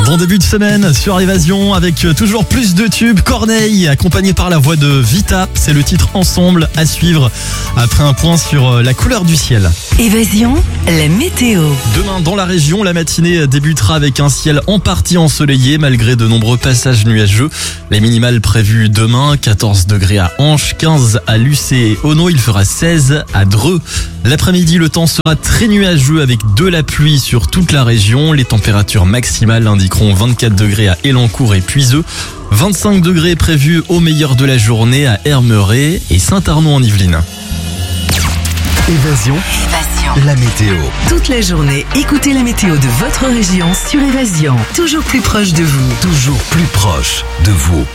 Bon début de semaine sur Évasion avec toujours plus de tubes. Corneille accompagné par la voix de Vita, c'est le titre Ensemble à suivre après un point sur la couleur du ciel. Évasion, la météo. Demain dans la région, la matinée débutera avec un ciel en partie ensoleillé malgré de nombreux passages nuageux. Les minimales prévues demain, 14 degrés à Anche, 15 à Lucé et Auneau, il fera 16 à Dreux. L'après-midi, le temps sera très nuageux avec de la pluie sur toute la région. Les températures maximales indiqueront 24 degrés à Elancourt et Puiseux, 25 degrés prévus au meilleur de la journée à Hermeret et Saint-Arnaud en Yvelines. Évasion, la météo. Toute la journée, écoutez la météo de votre région sur Évasion. Toujours plus proche de vous. Toujours plus proche de vous.